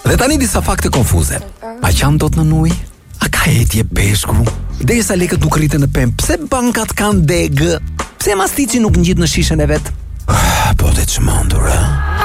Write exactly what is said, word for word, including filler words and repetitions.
Dhe tani disa fakte konfuze. A qanë do të në nuj? A ka etje peshku? Dhe sa lekët nuk rritën në pemë, pse bankat kanë degë? Pse mastici nuk ngjit në shishën e vet? Po të çmendur, a?